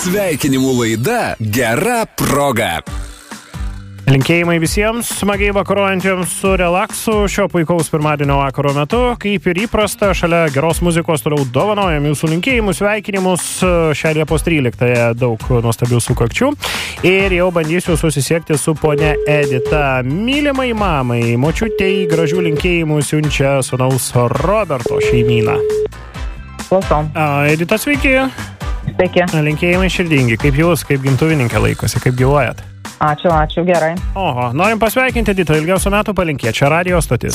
Sveikinimų laida Gera proga. Linkėjimai visiems smagiai vakaruojantiems su relaksu šio puikaus pirmadienio vakaro metu. Kaip ir įprasta, šalia geros muzikos toliau dovanojam jūsų linkėjimus, sveikinimus. Šią Liepos 13-ąją daug nuostabių sukakčių. Ir jau bandysiu susisiekti su ponia Edita. Mylimai mamai, močiutei gražių linkėjimų siunčia sūnaus Roberto šeimyna. Klausom. Edita, sveiki. Sveiki. Linkėjimai širdingi. Kaip jūs, kaip gimtuvininkė laikosi, kaip gyvuojat? Ačiū, gerai. Oho, norim pasveikinti Editą, ilgiausių metų palinkėti. Čia radio stotis.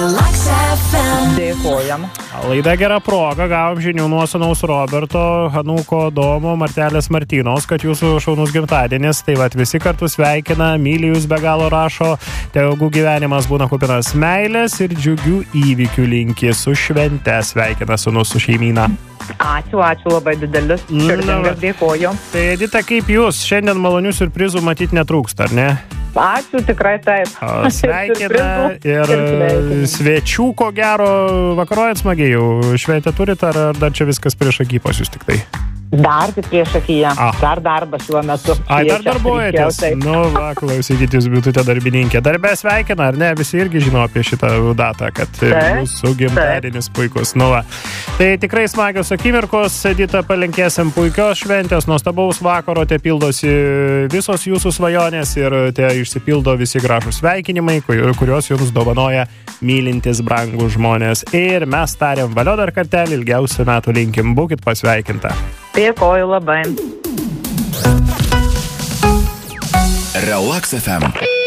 Dėkojam. Laida Gera proga, gavom žinių nuo sūnaus Roberto, Anūko Domo, Martelės Martynos, kad jūsų šaunus gimtadienis. Tai vat visi kartu sveikina, myli jūs be galo rašo, tegu gyvenimas būna kupinas meilės ir džiugių įvykių linki. Su švente sveikina sūnus su šeimyna. Ačiū labai didelis. Širdingas dėkoju. Tai Edita, kaip jūs? Šiandien malonių siurprizų matyti netrūksta, ar ne? Ačiū, tikrai taip. Sveikina ir svečių, ko gero, vakaruojant smagiai jau. Šventę turit, ar dar čia viskas prieš akį pas jūs tik tai? Dar tik prieš akiją. Dar darbas šiuo metu. Dar darbuojatės. Nu, va, klausykit, jūs būtumėte darbininkė. Darbė sveikina, ar ne? Visi irgi žino apie šitą datą, kad jūsų gimtadienis puikus. Nu, va. Tai tikrai smagios akimirkos. Edita, palinkėsim puikios šventės, nuostabaus vakaro, te pildosi visos jūsų svajonės ir te išsipildo visi gražūs sveikinimai, kuriuos jums dovanoja mylintis brangūs žmonės. Ir mes tariam valio dar kartelį, ilgiausių metų linkim. Būkit pasveikinta. Dėkoju labai. Relax FM.